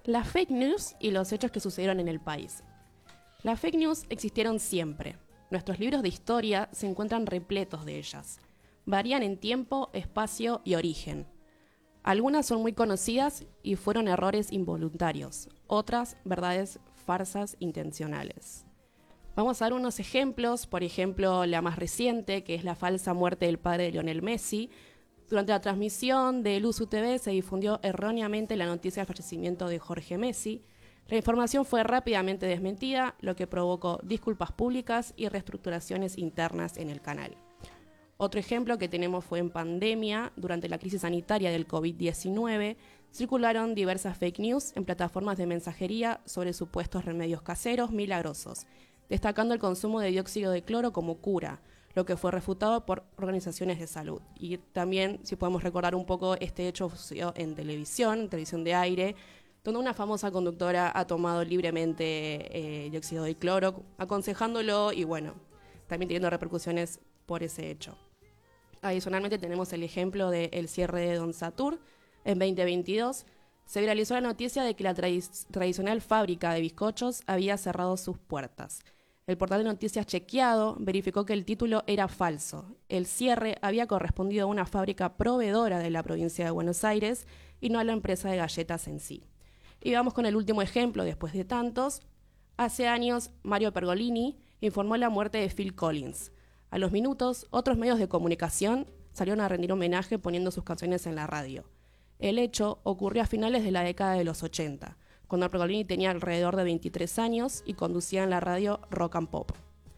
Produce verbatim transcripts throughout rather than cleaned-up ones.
Las fake news y los hechos que sucedieron en el país. Las fake news existieron siempre. Nuestros libros de historia se encuentran repletos de ellas. Varían en tiempo, espacio y origen. Algunas son muy conocidas y fueron errores involuntarios. Otras, verdades farsas intencionales. Vamos a dar unos ejemplos. Por ejemplo, la más reciente, que es la falsa muerte del padre de Lionel Messi. Durante la transmisión de Luzu T V se difundió erróneamente la noticia del fallecimiento de Jorge Messi. La información fue rápidamente desmentida, lo que provocó disculpas públicas y reestructuraciones internas en el canal. Otro ejemplo que tenemos fue en pandemia. Durante la crisis sanitaria del COVID diecinueve, circularon diversas fake news en plataformas de mensajería sobre supuestos remedios caseros milagrosos, destacando el consumo de dióxido de cloro como cura, lo que fue refutado por organizaciones de salud. Y también, si podemos recordar un poco, este hecho sucedió en televisión, en televisión de aire, donde una famosa conductora ha tomado libremente eh, dióxido de cloro, aconsejándolo y bueno, también teniendo repercusiones por ese hecho. Adicionalmente tenemos el ejemplo del cierre de Don Satur en veinte veintidós. Se viralizó la noticia de que la tradi- tradicional fábrica de bizcochos había cerrado sus puertas. El portal de noticias Chequeado verificó que el título era falso. El cierre había correspondido a una fábrica proveedora de la provincia de Buenos Aires y no a la empresa de galletas en sí. Y vamos con el último ejemplo, después de tantos. Hace años, Mario Pergolini informó la muerte de Phil Collins. A los minutos, otros medios de comunicación salieron a rendir homenaje poniendo sus canciones en la radio. El hecho ocurrió a finales de la década de los ochenta, cuando Pergolini tenía alrededor de veintitrés años y conducía en la radio Rock and Pop.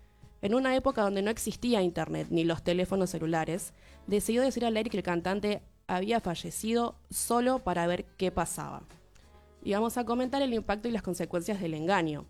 En una época donde no existía internet ni los teléfonos celulares, decidió decir al aire que el cantante había fallecido solo para ver qué pasaba. Y vamos a comentar el impacto y las consecuencias del engaño.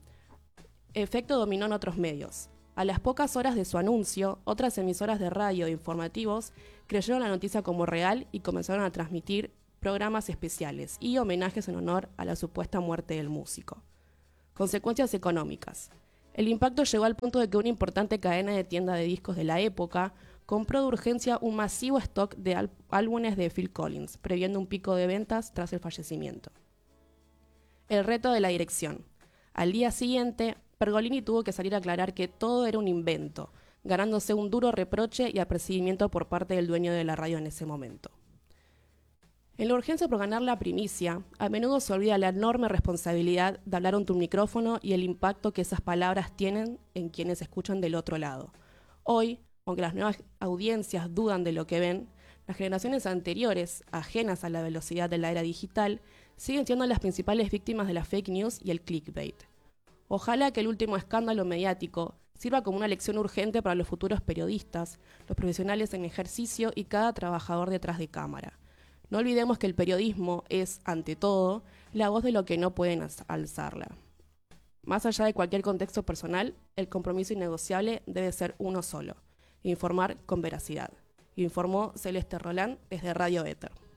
Efecto dominó en otros medios. A las pocas horas de su anuncio, otras emisoras de radio e informativos creyeron la noticia como real y comenzaron a transmitir programas especiales y homenajes en honor a la supuesta muerte del músico. Consecuencias económicas. El impacto llegó al punto de que una importante cadena de tiendas de discos de la época compró de urgencia un masivo stock de al- álbumes de Phil Collins, previendo un pico de ventas tras el fallecimiento. El reto de la dirección. Al día siguiente, Pergolini tuvo que salir a aclarar que todo era un invento, ganándose un duro reproche y apercibimiento por parte del dueño de la radio en ese momento. En la urgencia por ganar la primicia, a menudo se olvida la enorme responsabilidad de hablar ante un micrófono y el impacto que esas palabras tienen en quienes escuchan del otro lado. Hoy, aunque las nuevas audiencias dudan de lo que ven, las generaciones anteriores, ajenas a la velocidad de la era digital, siguen siendo las principales víctimas de la fake news y el clickbait. Ojalá que el último escándalo mediático sirva como una lección urgente para los futuros periodistas, los profesionales en ejercicio y cada trabajador detrás de cámara. No olvidemos que el periodismo es, ante todo, la voz de lo que no pueden alzarla. Más allá de cualquier contexto personal, el compromiso innegociable debe ser uno solo: informar con veracidad. Informó Celeste Roland desde Radio Éter.